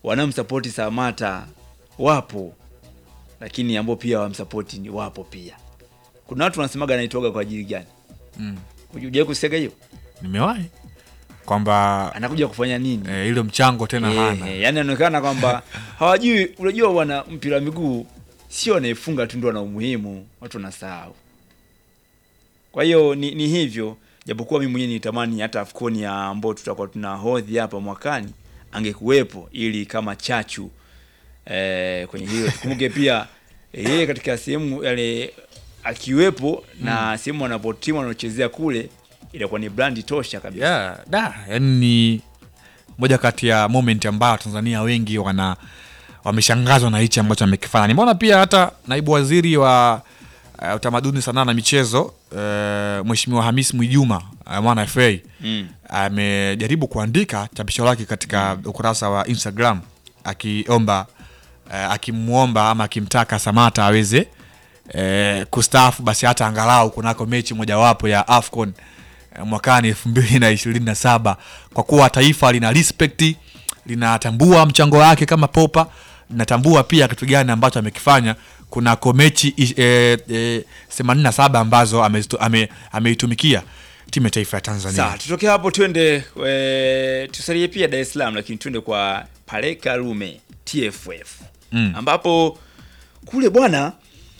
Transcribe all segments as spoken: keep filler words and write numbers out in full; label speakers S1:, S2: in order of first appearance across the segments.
S1: wanamsupport Samata wapo, lakini ambao pia wamsupport ni wapo pia. Kuna watu wanasemaga anaitoga kwa ajili gani?
S2: Mm.
S1: Unajua kusega hiyo?
S2: Nimewahi kwamba
S1: anakuja kufanya nini?
S2: Eh, ile mchango tena
S1: e,
S2: hana.
S1: E, yani anaonekana kwamba hawajui. Unajua wana mpira wa miguu sio anaifunga tu ndio na umuhimu, watu wanasahau. Kwa hiyo ni, ni hivyo, japokuwa mimi mwenyewe nitamani hata AFCON ya ambao tutakuwa tunahodhi hapa mwakani angekuwepo ili kama chachu eh, kwenye hiyo. Tukumbuke pia yeye katika sehemu yale akiwepo mm. na sehemu wanapotimu wanaochezea kule ilikuwa ni brand tosha kabisa.
S2: Yeah, da, yani ni moja kati ya moment ambayo Tanzania wengi wana wameshangazwa na hichi ambacho amekifanya. Nimeona pia hata naibu waziri wa uh, utamaduni, sanaa na michezo uh, Mheshimiwa Hamis Mwijuma uh, mwana F A mm. amejaribu kuandika chapisho lake katika mm. ukurasa wa Instagram akiomba uh, akimuomba ama akimtaka Samata aweze uh, kustaafu basi hata angalau kunako mechi mojawapo ya AFCON uh, mwakani elfu mbili na ishirini na saba, kwa kuwa taifa lina respect, linatambua mchango wake kama popa, linatambua pia kitu gani ambacho amekifanya kuna komechi e, e, themanini na saba ambazo ameitumikia ame, timu ya taifa ya Tanzania.
S1: Sawa, tutoke hapo twende e, tusalie pia Dar es Salaam, lakini twende kwa Pale Karume T F F mm. ambapo kule bwana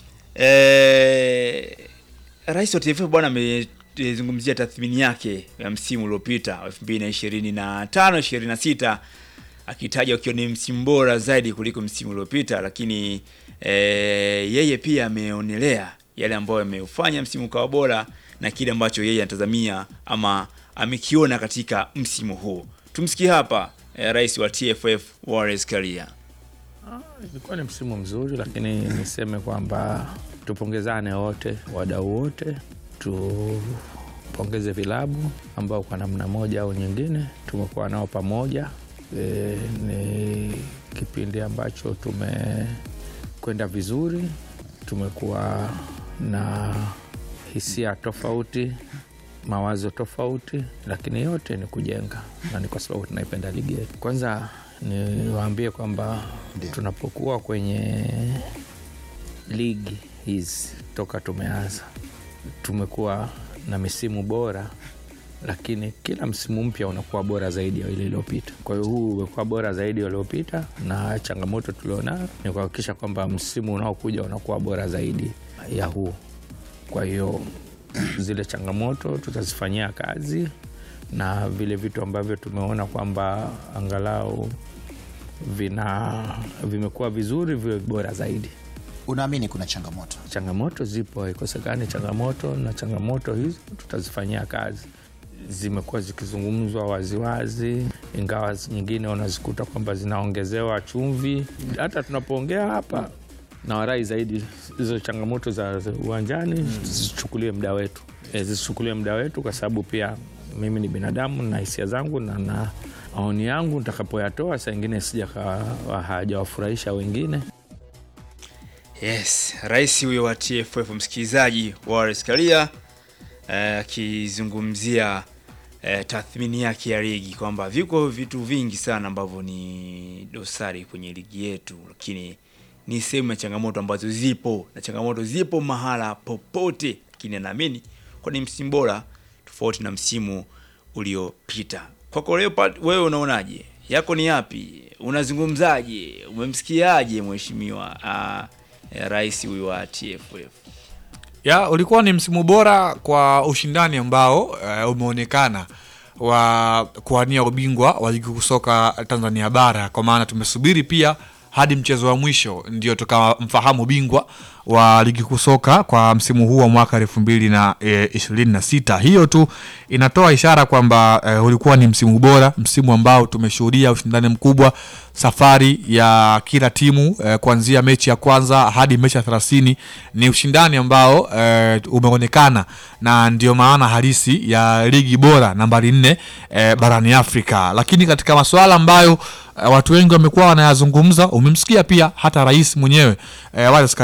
S1: e, rais wa T F F bwana amezungumzia tathmini yake ya msimu uliopita elfu mbili na ishirini na tano ishirini na sita, akitaja ukiwa ni msimu bora zaidi kuliko msimu uliopita, lakini e, yeye pia ameonelea yale ambayo ameufanya msimu kwa bora na kile ambacho yeye anatazamia ama amekiona katika msimu huu. Tumsikie hapa e, rais wa T F F Wallace Karia.
S3: Ah, ilikuwa ni msimu mzuri, lakini niseme kwamba tupongezane wote, wadau wote, tupongeze vilabu ambao kwa namna moja au nyingine tumekuwa nao pamoja. E, ni kipindi ambacho tumekwenda vizuri, tumekuwa na hisia tofauti, mawazo tofauti, lakini yote ni kujenga, na ni kwa sababu tunaipenda ligi yetu. Kwanza niwaambie kwamba tunapokuwa kwenye ligi hizi toka tumeanza tumekuwa na misimu bora, lakini kila msimu mpya unakuwa bora zaidi ya ile iliyopita. Kwa hiyo huu umekuwa bora zaidi ya iliyopita, na changamoto tulionayo ni kuhakikisha kwamba msimu unaokuja unakuwa bora zaidi ya huu. Kwa hiyo zile changamoto tutazifanyia kazi, na vile vitu ambavyo tumeona kwamba angalau vina vimekuwa vizuri viwe bora zaidi.
S4: Unaamini kuna changamoto?
S3: Changamoto zipo, haikosekani changamoto, na changamoto hizo tutazifanyia kazi. Zimekuwa zikizungumzwa waziwazi, ingawa nyingine unazikuta kwamba zinaongezewa chumvi. Hata tunapoongea hapa na warai zaidi, hizo changamoto za uwanjani mm. zichukulie muda wetu. E, zichukulie muda wetu kwa sababu pia mimi ni binadamu na hisia zangu na na maoni yangu nitakapoyatoa saa nyingine sija hajawafurahisha wengine.
S1: Yes, rais huyo wa T F F msikilizaji Wallace Karia akizungumzia eh, eh, tathmini yake ya ligi kwamba viko vitu vingi sana ambavyo ni dosari kwenye ligi yetu, lakini ni sehemu ya changamoto ambazo zipo, na changamoto zipo mahala popote, lakini naamini kwa ni msimu bora tofauti na msimu uliopita. Kwako leo wewe unaonaje? Yako ni yapi? Unazungumzaje? Umemsikiaje mheshimiwa uh, rais huyu wa T F F?
S2: Ya, ulikuwa ni msimu bora kwa ushindani ambao uh, umeonekana wa kuania ubingwa wa ligi kusoka Tanzania bara, kwa maana tumesubiri pia hadi mchezo wa mwisho ndio tukamfahamu bingwa wa ligi kusoka kwa msimu huu wa mwaka elfu mbili na ishirini na sita. Hiyo tu inatoa ishara kwamba e, ulikuwa ni msimu bora, msimu ambao tumeshuhudia ushindani mkubwa, safari ya kila timu e, kuanzia mechi ya kwanza hadi mechi ya thelathini. Ni ushindani ambao e, umeonekana, na ndio maana halisi ya ligi bora nambari nne e, barani Afrika. Lakini katika masuala ambayo e, watu wengi wamekuwa wanayazungumza, umemsikia pia hata rais mwenyewe e, Wallace Karia kwamba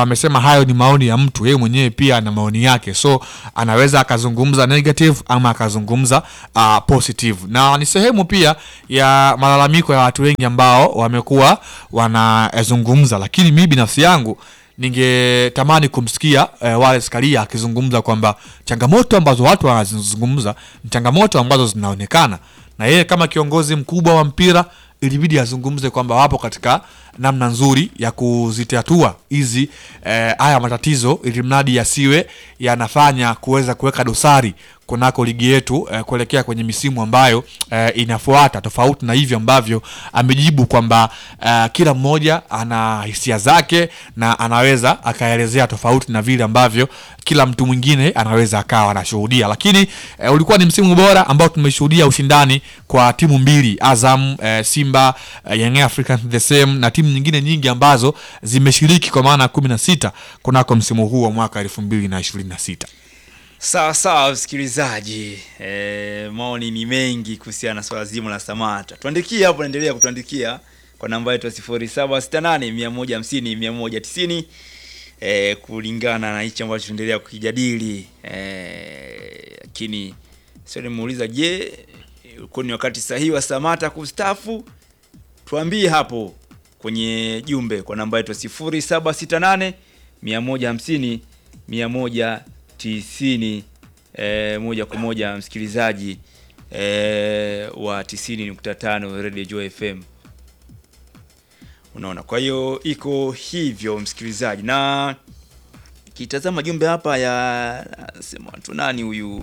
S2: amesema hayo ni maoni ya mtu, yeye mwenyewe pia ana maoni yake, so anaweza akazungumza negative ama akazungumza uh, positive, na ni sehemu pia ya malalamiko ya watu wengi ambao wamekuwa wanazungumza. Lakini mimi binafsi yangu ningetamani kumsikia eh, Wallace Karia akizungumza kwamba changamoto ambazo watu wanazungumza ni changamoto ambazo zinaonekana, na yeye kama kiongozi mkubwa wa mpira ilibidi azungumze kwamba wapo katika namna nzuri ya kuzitatua hizi eh, haya matatizo, ili mradi yasiwe yanafanya kuweza kuweka dosari kunako ligi yetu eh, kuelekea kwenye misimu ambayo eh, inafuata, tofauti na hivyo ambavyo amejibu kwamba eh, kila mmoja ana hisia zake na anaweza akaelezea tofauti na vile ambavyo kila mtu mwingine anaweza akawa anashuhudia. Lakini eh, ulikuwa ni msimu bora ambao tumeshuhudia ushindani kwa timu mbili, Azam, eh, Simba, eh, Young Africans the same, na timu nyingine nyingi ambazo zimeshiriki kwa maana kumi na sita kunako msimu huu wa mwaka elfu mbili na ishirini na sita.
S1: Sawa sawa msikilizaji, e, maoni ni mengi kuhusiana na swala zima la Samata. Tuandikie hapo, endelea kutuandikia kwa namba yetu sifuri saba sita nane one one zero zero one one zero zero eh, kulingana na hicho ambacho tunaendelea kukijadili. Eh, lakini sio nimuuliza, je, uko ni wakati sahihi wa Samata kustafu? Tuambie hapo kwenye jumbe kwa namba yetu sifuri saba sita nane one one zero zero one one tisini eh, moja kwa moja msikilizaji eh, wa tisini nukta tano Radio Joy F M. Unaona, kwa hiyo iko hivyo msikilizaji, na kitazama jumbe hapa ya sema watu nani huyu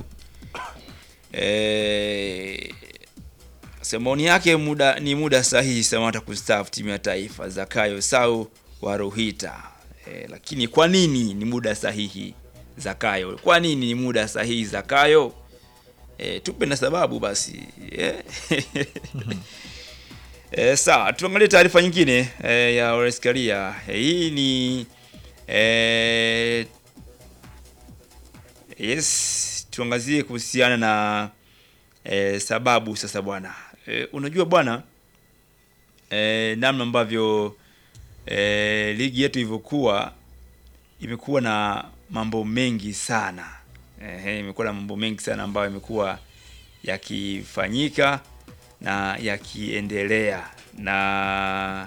S1: eh, semoni yake, muda ni muda sahihi Samata kustaafu timu ya taifa. Zakayo Sau wa Ruhita. Eh, lakini kwa nini ni muda sahihi Zakayo? Kwa nini ni muda sahihi Zakayo? E, tupe na sababu basi. E. e, sawa, tuangalie taarifa nyingine e, ya Wallace Karia. E, hii ni e, yes, tuangazie kuhusiana na e, sababu sasa bwana. E, unajua bwana, e, namna ambavyo e, ligi yetu ilivyokuwa, imekuwa na mambo mengi sana. Ehe, imekuwa na mambo mengi sana ambayo imekuwa yakifanyika na yakiendelea. Na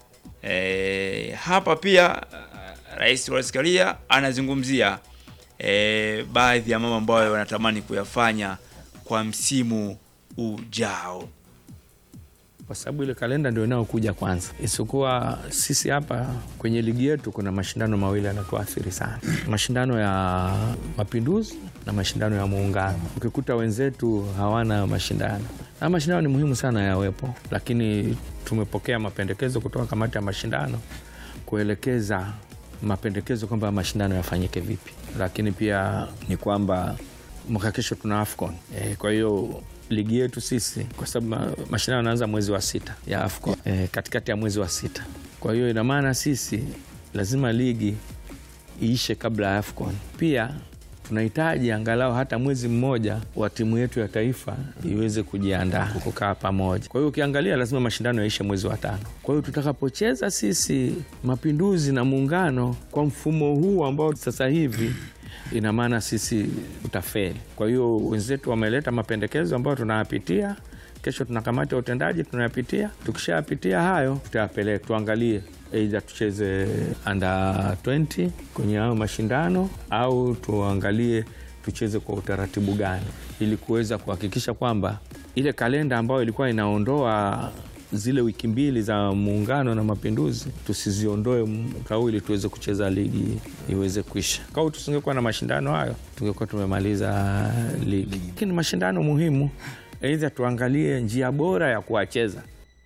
S1: e, hapa pia Rais Wallace Karia anazungumzia e, baadhi ya mambo ambayo wanatamani kuyafanya kwa msimu ujao,
S3: kwa sababu ile kalenda ndio inayokuja kwanza. Isikuwa sisi hapa kwenye ligi yetu kuna mashindano mawili yanatuathiri sana. Mashindano ya Mapinduzi na mashindano ya Muungano. Ukikuta wenzetu hawana mashindano. Na mashindano ni muhimu sana yawepo, lakini tumepokea mapendekezo kutoka kamati ya mashindano kuelekeza mapendekezo kwamba mashindano yafanyike vipi. Lakini pia ni kwamba mwaka kesho tuna AFCON. E, kwa hiyo ligi yetu sisi, kwa sababu mashindano yanaanza mwezi wa sita ya AFCON, e, katikati ya mwezi wa sita. Kwa hiyo ina maana sisi lazima ligi iishe kabla ya AFCON. Pia tunahitaji angalau hata mwezi mmoja wa timu yetu ya taifa iweze kujiandaa kukaa pamoja. Kwa hiyo ukiangalia lazima mashindano yaishe mwezi wa tano. Kwa hiyo tutakapocheza sisi Mapinduzi na Muungano kwa mfumo huu ambao sasa hivi, ina maana sisi utafeli. Kwa hiyo wenzetu wameleta mapendekezo ambayo tunayapitia. Kesho tuna kamati ya utendaji tunayapitia. Tukishayapitia hayo tutayapeleka tuangalie aidha tucheze under twenty kwenye hayo mashindano au tuangalie tucheze kwa utaratibu gani, ili kuweza kuhakikisha kwamba ile kalenda ambayo ilikuwa inaondoa zile wiki mbili za Muungano na Mapinduzi tusiziondoe kauli, tuweze kucheza ligi iweze kuisha. Kwa tusingekuwa na mashindano hayo tungekuwa tumemaliza ligi. Lakini mashindano muhimu, aidha tuangalie njia bora ya kuwacheza.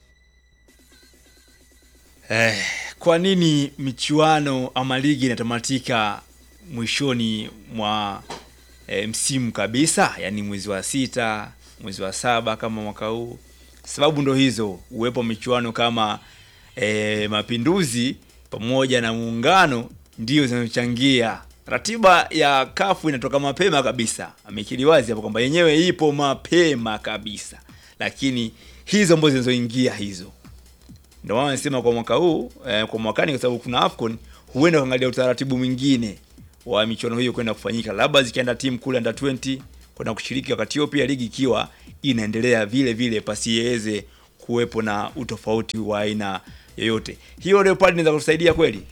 S1: Eh, kwa nini michuano ama ligi inatamatika mwishoni mwa e, msimu kabisa, yani mwezi wa sita, mwezi wa saba kama mwaka huu? Sababu ndo hizo, uwepo michuano kama e, Mapinduzi pamoja na Muungano ndio zinachangia. Ratiba ya kafu inatoka mapema kabisa, amekiri wazi hapo kwamba yenyewe ipo mapema kabisa, lakini hizo ambazo zinazoingia hizo ndio wao wanasema kwa mwaka huu eh, kwa mwakani, kwa sababu kuna AFCON huenda kaangalia utaratibu mwingine wa michuano hiyo kwenda kufanyika, labda zikienda timu kule under twenty kwenda kushiriki, wakati hiyo pia ligi ikiwa inaendelea vile vile, pasiweze kuwepo na utofauti wa aina yoyote. Hiyo Leopard inaweza kusaidia kweli?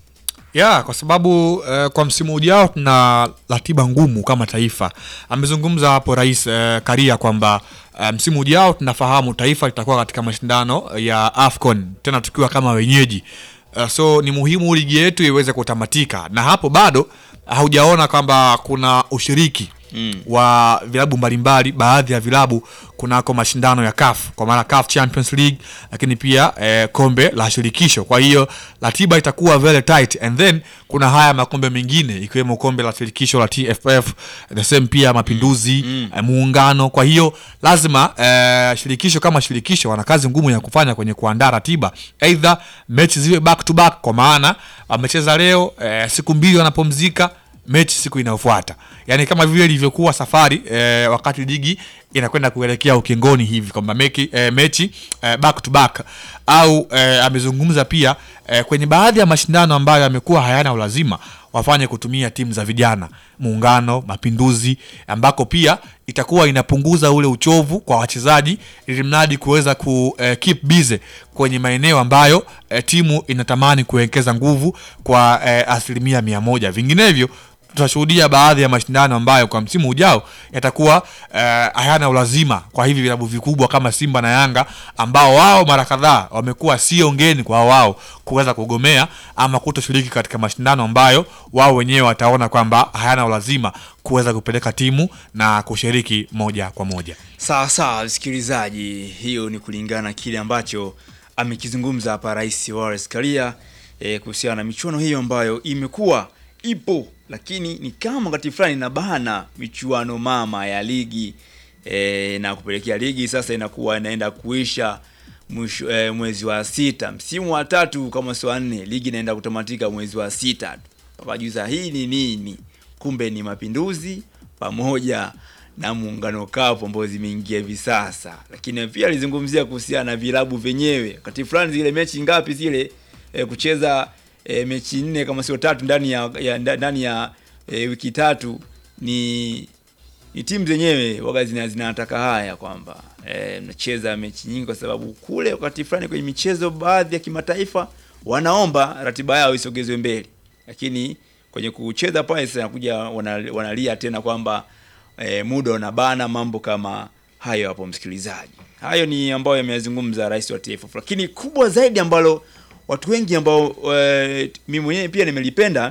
S2: Ya, kwa sababu uh, kwa msimu ujao tuna ratiba ngumu kama taifa. Amezungumza hapo Rais uh, Karia kwamba uh, msimu ujao tunafahamu taifa litakuwa katika mashindano ya AFCON, tena tukiwa kama wenyeji. Uh, so ni muhimu ligi yetu iweze kutamatika, na hapo bado haujaona kwamba kuna ushiriki Mm. wa vilabu mbalimbali, baadhi ya vilabu kunako mashindano ya C A F, kwa maana C A F Champions League, lakini pia eh, kombe la shirikisho. Kwa hiyo ratiba itakuwa very tight, and then kuna haya makombe mengine ikiwemo kombe la shirikisho la T F F, the same pia mapinduzi, mm. eh, muungano. Kwa hiyo lazima eh, shirikisho kama shirikisho wana kazi ngumu ya kufanya kwenye kuandaa ratiba, either mechi ziwe back to back, kwa maana wamecheza leo eh, siku mbili wanapumzika, mechi siku inayofuata. Yaani kama vile ilivyokuwa safari eh, wakati ligi inakwenda kuelekea ukingoni hivi, kwamba mechi eh, mechi eh, back to back. Au eh, amezungumza pia eh, kwenye baadhi ya mashindano ambayo yamekuwa hayana ulazima wafanye kutumia timu za vijana, muungano, mapinduzi, ambako pia itakuwa inapunguza ule uchovu kwa wachezaji, ili mradi kuweza ku eh, keep busy kwenye maeneo ambayo eh, timu inatamani kuwekeza nguvu kwa eh, asilimia mia moja. Vinginevyo tutashuhudia baadhi ya mashindano ambayo kwa msimu ujao yatakuwa uh, hayana ulazima kwa hivi vilabu vikubwa kama Simba na Yanga, ambao wao mara kadhaa wamekuwa sio ngeni kwa wao kuweza kugomea ama kutoshiriki katika mashindano ambayo wao wenyewe wataona kwamba hayana ulazima kuweza kupeleka timu na kushiriki moja kwa moja.
S1: Sawa sawa msikilizaji, hiyo ni kulingana kile ambacho amekizungumza hapa Rais Wallace Karia eh, kuhusiana na michuano hiyo ambayo imekuwa ipo, lakini ni kama wakati fulani na bana michuano mama ya ligi e, na kupelekea ligi sasa inakuwa inaenda kuisha mwisho, e, mwezi wa sita, msimu wa tatu kama sio nne, ligi inaenda kutamatika mwezi wa sita. Wakajuza hii ni nini? Kumbe ni mapinduzi pamoja na muungano kapo ambao zimeingia hivi sasa. Lakini pia alizungumzia kuhusiana na vilabu venyewe. Wakati fulani zile mechi ngapi zile e, kucheza E, mechi nne kama sio tatu ndani ya, ya ndani ya e, wiki tatu, ni ni timu zenyewe waga zina zinataka haya kwamba eh mnacheza mechi nyingi, kwa sababu kule wakati fulani kwenye michezo baadhi ya kimataifa wanaomba ratiba yao isogezwe mbele, lakini kwenye kucheza pale sasa kuja wanalia tena kwamba e, muda unabana, mambo kama hayo hapo. Msikilizaji, hayo ni ambayo yamezungumza rais wa T F F, lakini kubwa zaidi ambalo watu wengi ambao e, mimi mwenyewe pia nimelipenda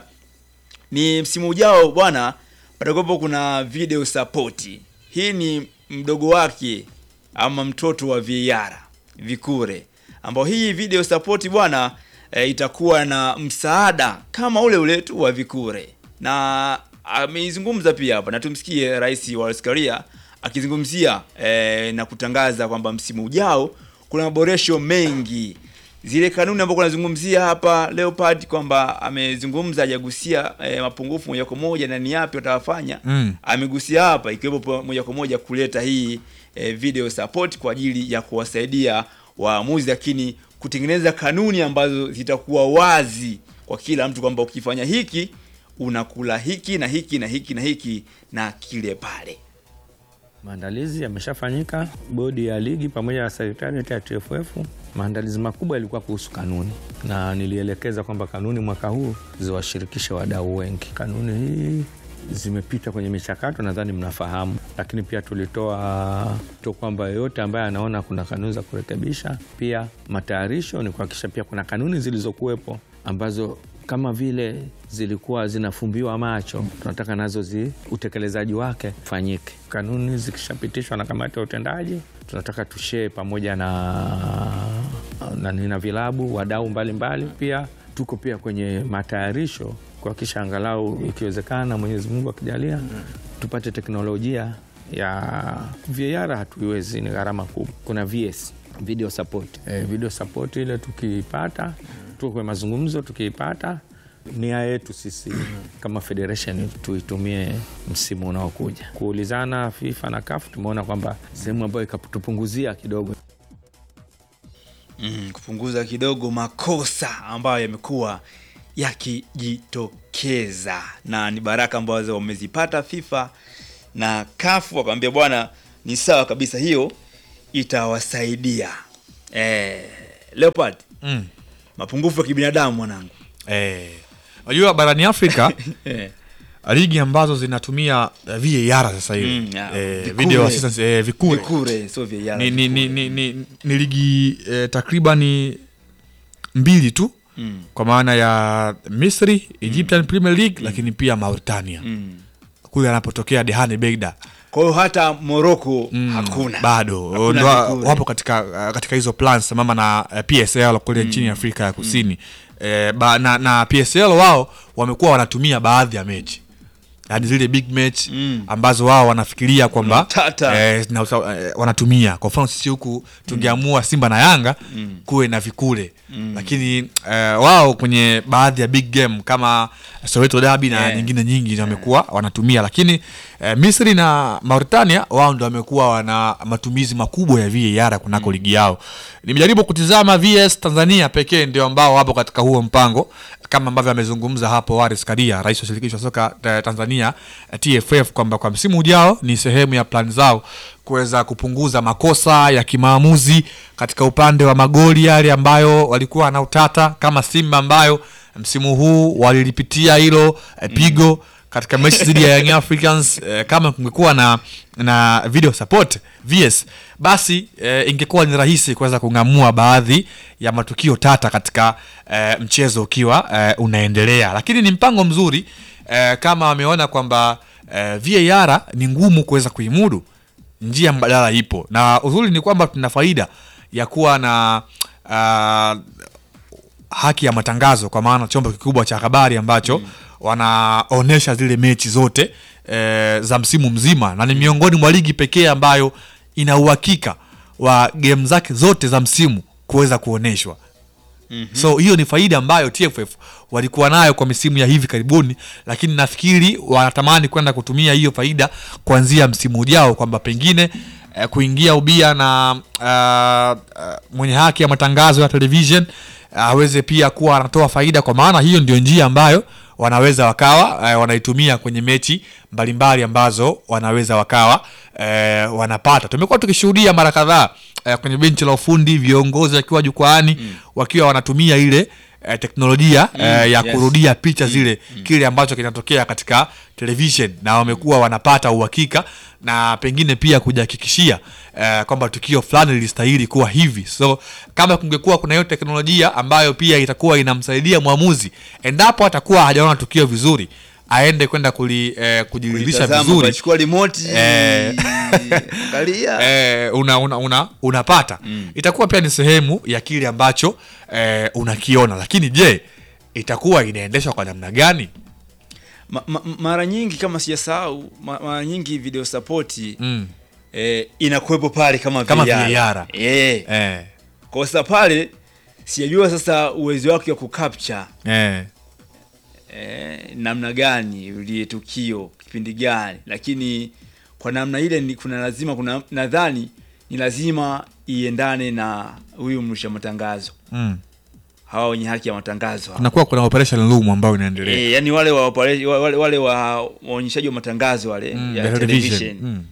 S1: ni msimu ujao bwana, patakopo kuna video support. Hii ni mdogo wake ama mtoto wa V A R Vikure, ambao hii video support bwana e, itakuwa na msaada kama ule ule tu wa Vikure, na ameizungumza pia hapa, na tumsikie rais wa Askaria akizungumzia e, na kutangaza kwamba msimu ujao kuna maboresho mengi. Zile kanuni ambazo kunazungumzia hapa Leopard kwamba amezungumza hajagusia e, mapungufu moja kwa moja na ni yapi watafanya, mm. amegusia hapa ikiwepo moja kwa moja kuleta hii e, video support kwa ajili ya kuwasaidia waamuzi, lakini kutengeneza kanuni ambazo zitakuwa wazi kwa kila mtu kwamba ukifanya hiki unakula hiki na hiki na hiki na hiki na kile pale.
S3: Maandalizi yameshafanyika, bodi ya ligi pamoja na serikali ya T F F. Maandalizi makubwa yalikuwa kuhusu kanuni, na nilielekeza kwamba kanuni mwaka huu ziwashirikishe wadau wengi. Kanuni hii zimepita kwenye michakato, nadhani mnafahamu, lakini pia tulitoa to kwamba yote ambaye anaona kuna kanuni za kurekebisha. Pia matayarisho ni kuhakikisha pia kuna kanuni zilizokuwepo ambazo kama vile zilikuwa zinafumbiwa macho, tunataka nazo zi utekelezaji wake fanyike. Kanuni zikishapitishwa na kamati ya utendaji, tunataka tushare pamoja na na nina vilabu wadau mbalimbali. Pia tuko pia kwenye matayarisho kuhakikisha angalau ikiwezekana, Mwenyezi Mungu akijalia, tupate teknolojia ya V A R. Hatuiwezi, ni gharama kubwa. Kuna V S, video support. Eh, video support ile tukipata, tuko kwa mazungumzo, tukiipata nia yetu sisi kama federation tuitumie msimu unaokuja. Kuulizana FIFA na C A F, tumeona kwamba sehemu ambayo ikatupunguzia kidogo
S1: mm, kupunguza kidogo makosa ambayo yamekuwa yakijitokeza, na ni baraka ambazo wamezipata FIFA na kafu wakamwambia bwana ni sawa kabisa, hiyo itawasaidia. Eh, Leopard.
S2: Mm.
S1: Mapungufu ya kibinadamu mwanangu.
S2: Eh. Unajua barani Afrika ligi ambazo zinatumia uh, V A R sasa hivi
S1: Mm, yeah.
S2: eh,
S1: Vikure.
S2: video assistance eh, vikure.
S1: Vikure, so V A R.
S2: Ni ni ni ni, ni, ni ligi eh, takriban mbili tu.
S1: Mm.
S2: Kwa maana ya Misri, Egyptian mm. Premier League mm. lakini pia Mauritania. Mm. Kule anapotokea Dehane Begda.
S1: Kwa hiyo hata Morocco
S2: mm. hakuna. Bado.
S1: Hakuna
S2: wapo katika uh, katika hizo plans mama na uh, P S L kule mm. nchini Afrika ya Kusini. Mm. Eh, ba, na, na P S L wao wamekuwa wanatumia baadhi ya mechi. Yaani zile big match mm. ambazo wao wanafikiria kwamba eh, na, eh, wanatumia. Kwa mfano sisi huku tungeamua Simba na Yanga mm. kuwe na vikule. Mm. Lakini eh, wao kwenye baadhi ya big game kama Soweto Derby na yeah. nyingine nyingi wamekuwa yeah. wanatumia, lakini eh, Misri na Mauritania wao ndio wamekuwa wana matumizi makubwa ya V A R kunako mm. ligi yao. Nimejaribu kutizama V S Tanzania pekee ndio ambao wapo katika huo mpango, kama ambavyo amezungumza hapo Waris Karia, rais wa shirikisho la soka Tanzania T F F, kwamba kwa msimu ujao ni sehemu ya plan zao kuweza kupunguza makosa ya kimaamuzi katika upande wa magoli yale ambayo walikuwa na utata, kama Simba ambayo msimu huu walilipitia hilo eh, pigo mm. katika mechi dhidi ya Young Africans. Eh, kama kungekuwa na na video support V S, basi eh, ingekuwa ni rahisi kuweza kungamua baadhi ya matukio tata katika eh, mchezo ukiwa eh, unaendelea. Lakini ni mpango mzuri eh, kama wameona kwamba eh, V A R ni ngumu kuweza kuimudu, njia mbadala ipo, na uzuri ni kwamba tuna faida ya kuwa na uh, haki ya matangazo, kwa maana chombo kikubwa cha habari ambacho mm. wanaonesha zile mechi zote e, za msimu mzima, na ni miongoni mwa ligi pekee ambayo ina uhakika wa game zake zote za msimu kuweza kuoneshwa. Mm-hmm. So hiyo ni faida ambayo T F F walikuwa nayo kwa misimu ya hivi karibuni, lakini nafikiri wanatamani kwenda kutumia hiyo faida kuanzia msimu ujao, kwamba pengine eh, kuingia ubia na uh, uh, mwenye haki ya matangazo ya television aweze uh, pia kuwa anatoa faida, kwa maana hiyo ndio njia ambayo wanaweza wakawa uh, wanaitumia kwenye mechi mbalimbali ambazo wanaweza wakawa uh, wanapata. Tumekuwa tukishuhudia mara kadhaa uh, kwenye benchi la ufundi viongozi wakiwa jukwaani mm. wakiwa wanatumia ile uh, teknolojia mm, uh, ya yes. kurudia picha zile mm, kile ambacho kinatokea katika television, na wamekuwa wanapata uhakika na pengine pia kujihakikishia uh, kwamba tukio fulani lilistahili kuwa hivi. So kama kungekuwa kuna hiyo teknolojia ambayo pia itakuwa inamsaidia mwamuzi endapo atakuwa hajaona tukio vizuri, aende kwenda kuli eh, kujiridhisha vizuri,
S1: achukua remote
S2: eh,
S1: angalia
S2: eh, una, una, una unapata mm. itakuwa pia ni sehemu ya kile ambacho eh, unakiona. Lakini je, itakuwa inaendeshwa kwa namna gani?
S1: Ma, ma, mara nyingi kama sijasahau, ma, mara nyingi video support mm. eh, inakuwepo pale kama
S2: kama
S1: V A R.
S2: V A R.
S1: Eh.
S2: Eh.
S1: Kwa sababu pale sijajua sasa uwezo wake wa kucapture
S2: eh.
S1: eh, namna gani ile tukio kipindi gani, lakini kwa namna ile ni kuna lazima kuna nadhani ni lazima iendane na huyu mrusha matangazo. Mm. Hao wenye haki ya matangazo.
S2: Kunakuwa kuna operation room ambayo inaendelea.
S1: Eh, yani wale wa wale wale wa waonyeshaji wa matangazo wale mm, ya television. Mm.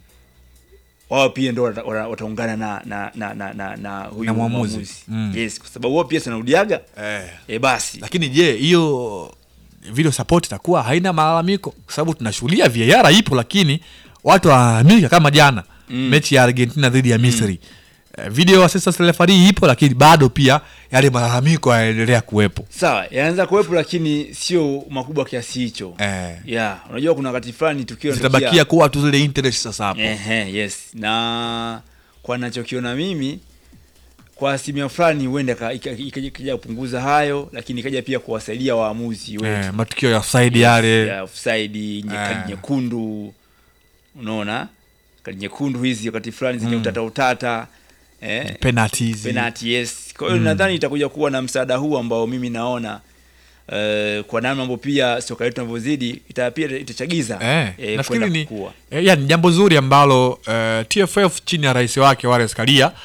S1: Wao pia ndio wataungana na na na na na, na huyu
S2: na mwamuzi.
S1: Mm. Yes, kwa sababu wao pia sanaudiaga. Eh. Eh basi.
S2: Lakini je, hiyo video support itakuwa haina malalamiko? Kwa sababu tunashuhudia V A R ipo, lakini watu wanaamika kama jana mm. mechi ya Argentina dhidi ya Misri. Mm. Video assistance referee ipo, lakini bado pia yale malalamiko yanaendelea kuwepo.
S1: Sawa, yanaanza kuwepo lakini sio makubwa kiasi hicho. Eh. Yeah, unajua kuna wakati fulani tukio
S2: zitabakia kuwa tu zile interest sasa hapo.
S1: Eh, eh, yes. Na kwa ninachokiona mimi kwa asilimia fulani huenda ikaja kupunguza hayo, lakini ikaja pia kuwasaidia waamuzi wetu.
S2: Eh, matukio ya offside yale,
S1: ya offside, kadi nyekundu. Unaona? Kadi nyekundu hizi wakati fulani zenye mm. utata utata. Eh,
S2: penalties.
S1: Penalty, yes. Kwa hiyo mm. nadhani itakuja kuwa na msaada huu ambao mimi naona uh, kwa namna ambapo pia soka letu linavyozidi itapia itachagiza
S2: eh, eh, nafikiri ni eh, yani jambo zuri ambalo uh, T F F chini ya rais wake Wallace Karia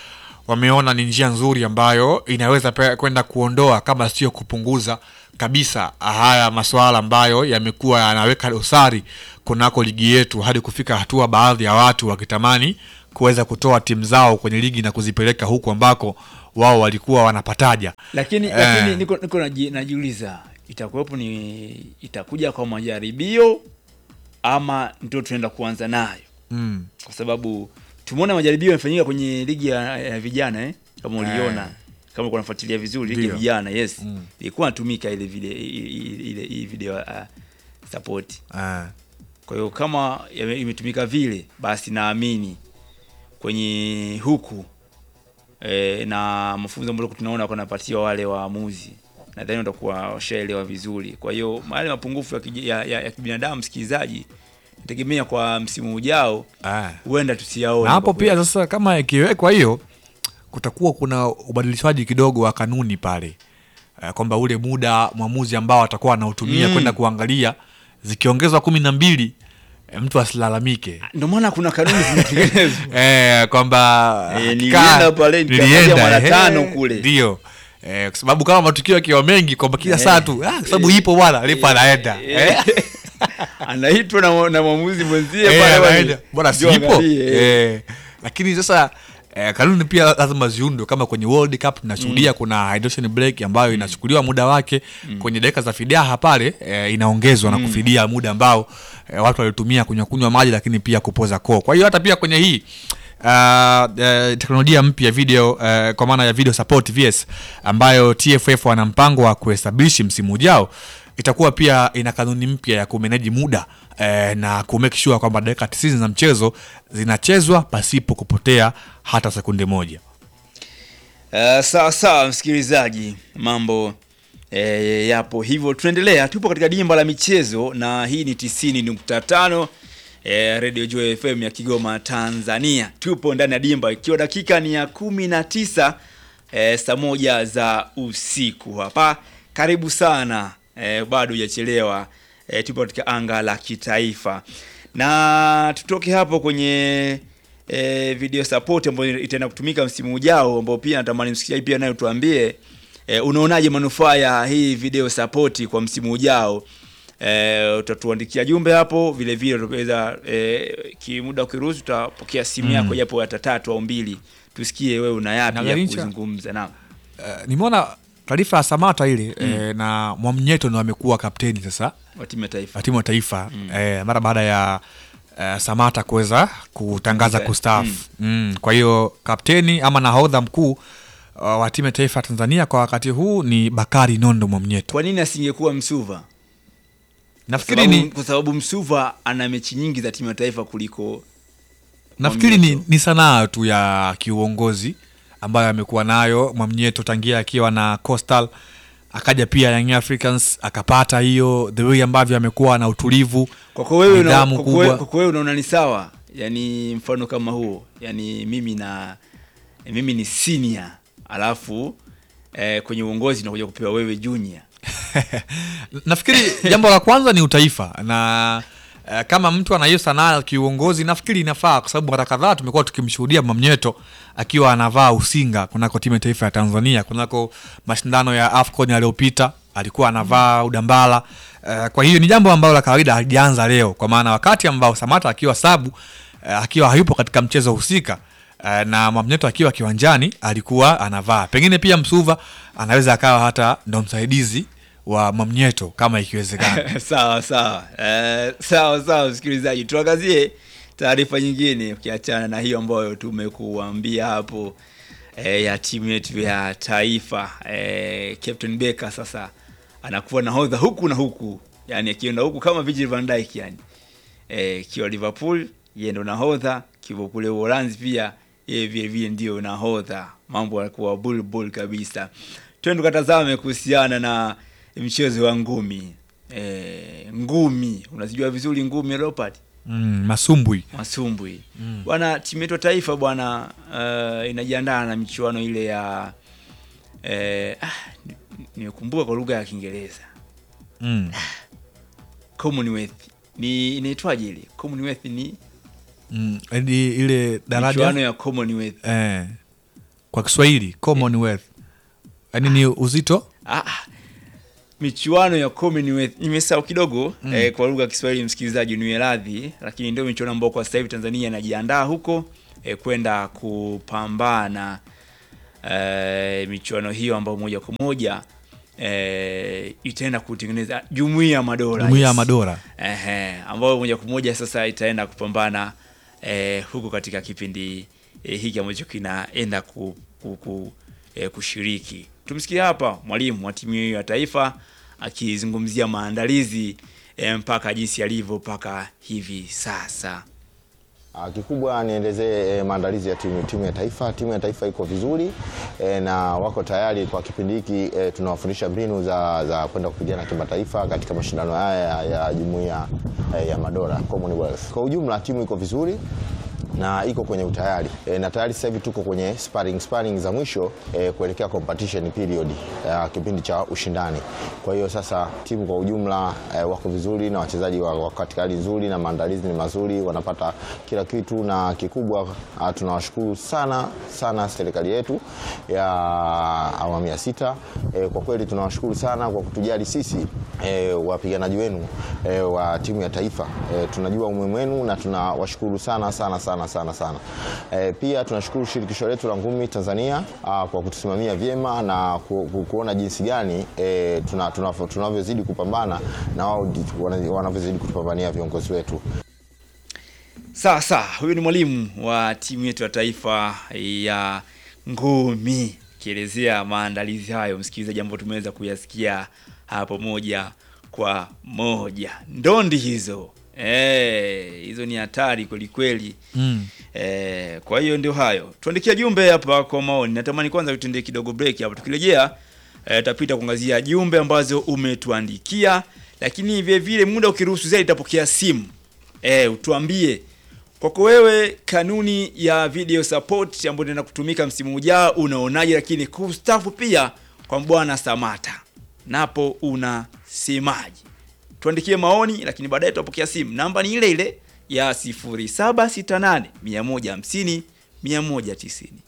S2: wameona ni njia nzuri ambayo inaweza kwenda kuondoa kama sio kupunguza kabisa haya masuala ambayo yamekuwa yanaweka dosari kunako ligi yetu hadi kufika hatua baadhi ya watu wakitamani kuweza kutoa timu zao kwenye ligi na kuzipeleka huku ambako wao walikuwa wanapataja.
S1: Lakini eh, lakini niko niko najiuliza itakuwepo ni itakuja kwa majaribio ama ndio tunaenda kuanza nayo?
S2: Mm.
S1: Kwa sababu tumeona majaribio yamefanyika kwenye ligi ya, ya vijana eh kama uliona eh. Kama uko unafuatilia vizuri ligi ya vijana yes mm. ilikuwa inatumika ile video ile ile video uh, support
S2: eh.
S1: Kwa hiyo kama imetumika vile basi naamini kwenye huku e, na mafunzo ambayo tunaona kunapatiwa wale waamuzi nadhani watakuwa washaelewa vizuri. Kwa hiyo mahali mapungufu ya, ya, ya, ya kibinadamu msikilizaji nategemea kwa msimu ujao huenda tusiyaone.
S2: Hapo pia sasa kama ikiwekwa hiyo kutakuwa kuna ubadilishwaji kidogo wa kanuni pale. Uh, kwamba ule muda mwamuzi ambao atakuwa anautumia mm. kwenda kuangalia zikiongezwa kumi na mbili e, mtu asilalamike.
S1: Ndio maana kuna kanuni zimetengenezwa.
S2: Eh kwamba
S1: e, nilienda pale nikaangalia mara tano kule.
S2: Ndio. Eh kwa sababu kama matukio yakiwa mengi kwamba kila saa tu ah kwa sababu ipo bwana lipa anaenda. Eh
S1: anaitwa na, na mwamuzi mwenzie pale
S2: bwana. Bwana sipo. Eh lakini sasa Eh, kanuni pia lazima ziundwe kama kwenye World Cup tunashuhudia mm. kuna hydration break ambayo inachukuliwa muda wake mm. kwenye dakika za fidia pale eh, inaongezwa mm. na kufidia muda ambao eh, watu walitumia kunywa kunywa maji lakini pia kupoza koo. Kwa hiyo hata pia kwenye hii uh, uh, teknolojia mpya video uh, kwa maana ya video support V S ambayo T F F wana mpango wa kuestablish msimu ujao itakuwa pia ina kanuni mpya ya kumanage muda eh, na ku make sure kwamba dakika tisini za mchezo zinachezwa pasipo kupotea hata sekunde moja.
S1: Uh, sawa sawa msikilizaji, mambo eh, yapo hivyo. Tunaendelea, tupo katika dimba la michezo na hii ni tisini nukta tano eh, Radio Joy F M ya Kigoma Tanzania. Tupo ndani ya dimba ikiwa dakika ni ya kumi na tisa eh, saa moja za usiku hapa. Karibu sana. Eh, bado hujachelewa. Eh, tupo katika anga la kitaifa. Na tutoke hapo kwenye E, video support ambayo itaenda kutumika msimu ujao ambao pia natamani msikiaji pia nayo tuambie e, unaonaje manufaa ya hii video support kwa msimu ujao. E, utatuandikia jumbe hapo vile vile tutaweza e, kimuda ukiruhusu tutapokea simu yako japo mm. hata tatu au mbili tusikie wewe una yapi ya kuzungumza nao.
S2: Uh, nimeona taarifa ya Samata ile mm. e, na Mwamnyeto ndo amekuwa kapteni sasa
S1: wa timu ya taifa.
S2: Wa timu ya taifa mm. e, mara baada ya Uh, Samata kuweza kutangaza okay. kustaafu. Mm. Mm. Kwa hiyo kapteni ama nahodha mkuu uh, wa timu ya taifa Tanzania kwa wakati huu ni Bakari Nondo Mwamnyeto.
S1: Kwa nini asingekuwa Msuva?
S2: Nafikiri ni
S1: kwa sababu Msuva ana mechi nyingi za timu ya taifa kuliko
S2: nafikiri ni, ni sanaa tu ya kiuongozi ambayo amekuwa nayo Mwamnyeto tangia akiwa na Coastal, akaja pia Young Africans akapata hiyo the way ambavyo amekuwa na utulivu.
S1: Kwa wewe una, kwa wewe unaona ni sawa? Yaani mfano kama huo, yani mimi na mimi ni senior alafu eh, kwenye uongozi nakuja kupewa wewe junior.
S2: Nafikiri jambo la kwanza ni utaifa na uh, kama mtu ana hiyo sanaa kiuongozi nafikiri inafaa kwa sababu mara kadhaa tumekuwa tukimshuhudia Mwamnyeto akiwa anavaa usinga kunako timu ya taifa ya Tanzania kunako mashindano ya AFCON yaliyopita alikuwa anavaa udambala. Uh, kwa hiyo ni jambo ambalo la kawaida halijaanza leo kwa maana wakati ambao Samata akiwa sabu uh, akiwa hayupo katika mchezo husika uh, na Mwamnyeto akiwa kiwanjani alikuwa anavaa. Pengine pia Msuva anaweza akawa hata ndo msaidizi wa Mwamnyeto kama ikiwezekana.
S1: Sawa sawa. Eh, sawa sawa msikilizaji. Tuangazie taarifa nyingine ukiachana na hiyo ambayo tumekuambia hapo eh, ya timu yetu ya taifa. Eh, Captain Becker sasa anakuwa nahodha huku na huku. Yaani akienda huku kama Virgil van Dijk yani. Eh, kiwa Liverpool yeye ndo nahodha, kiwa kule Uholanzi pia yeye vile vile ndio nahodha. Mambo yanakuwa bull bull kabisa. Twende tukatazame kuhusiana na mchezo wa ngumi. E, ngumi unazijua vizuri ngumi Leopard?
S2: Mm, masumbwi.
S1: Masumbwi. Mm. Bwana timu yetu taifa bwana uh, inajiandaa na michuano ile ya eh ah, nimekumbuka kwa lugha ya Kiingereza.
S2: Mm.
S1: Commonwealth. Ni inaitwaje ile? Commonwealth ni
S2: mm, ile daraja
S1: michuano ya Commonwealth.
S2: Eh. kwa Kiswahili Commonwealth. Yaani ni uzito
S1: Ah, michuano ya Commonwealth nimesahau kidogo mm. eh, kwa lugha ya Kiswahili msikilizaji niwe radhi, lakini ndio michuano ambayo kwa sasa hivi Tanzania inajiandaa huko eh, kwenda kupambana eh, michuano hiyo ambayo moja kwa moja eh, itaenda kutengeneza Jumuiya ya Madola.
S2: Jumuiya ya Madola.
S1: Ehe, ambayo moja kwa moja sasa itaenda kupambana eh, huko katika kipindi eh, hiki ambacho kinaenda ku, ku, ku, eh, kushiriki. Tumsikie hapa mwalimu wa timu hiyo ya taifa akizungumzia maandalizi eh, mpaka jinsi yalivyo mpaka hivi sasa.
S5: Kikubwa nielezee e, maandalizi ya timu timu ya taifa. Timu ya taifa iko vizuri e, na wako tayari kwa kipindi hiki. E, tunawafundisha mbinu za za kwenda kupigana kimataifa katika mashindano haya ya Jumuiya e, ya Madola Commonwealth. Kwa ujumla timu iko vizuri na iko kwenye utayari e, na tayari sasa hivi tuko kwenye sparring sparring za mwisho e, kuelekea competition period e, kipindi cha ushindani. Kwa hiyo sasa timu kwa ujumla e, wako vizuri na wachezaji wako katika hali nzuri na maandalizi ni mazuri, wanapata kila kitu, na kikubwa tunawashukuru sana sana serikali yetu ya awamu ya sita. E, kwa kweli tunawashukuru sana kwa kutujali sisi e, wapiganaji wenu e, wa timu ya taifa. E, tunajua umuhimu wenu na tunawashukuru sana sana sana sana sana. E, pia tunashukuru shirikisho letu la ngumi Tanzania a, kwa kutusimamia vyema na ku, ku, kuona jinsi gani e, tuna, tuna, tunavyozidi kupambana na wao wanavyozidi kupambania viongozi wetu.
S1: Sasa huyu ni mwalimu wa timu yetu ya taifa ya ngumi kielezea maandalizi hayo, msikilizaji, jambo tumeweza kuyasikia hapo moja kwa moja. Ndondi hizo Eh, hizo ni hatari kweli kweli. Mm. Eh, kwa hiyo ndio hayo. Tuandikia jumbe hapa kwa maoni. Natamani kwanza tutendee kidogo break hapa. Tukirejea eh, tapita kuangazia jumbe ambazo umetuandikia, lakini vile vile muda ukiruhusu zaidi tapokea simu. Eh, utuambie kwako wewe kanuni ya video support ambayo inaenda kutumika msimu ujao unaonaje, lakini kustafu pia kwa Bwana Samata. Napo unasemaje? Tuandikie maoni, lakini baadaye tutapokea simu. Namba ni ile ile ya sifuri saba sita nane mia moja hamsini mia moja tisini.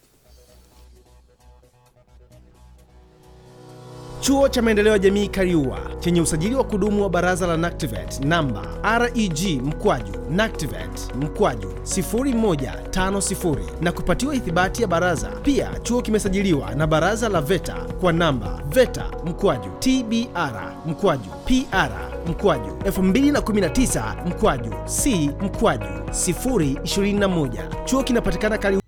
S6: Chuo cha Maendeleo ya Jamii Kariua chenye usajili wa kudumu wa Baraza la NACTIVATE namba R E G mkwaju NACTIVATE mkwaju sifuri moja tano sifuri na kupatiwa ithibati ya baraza. Pia chuo kimesajiliwa na Baraza la VETA kwa namba VETA mkwaju T B R mkwaju P R mkwaju elfu mbili na kumi na tisa mkwaju C mkwaju sifuri ishirini na moja. Chuo kinapatikana Kariua.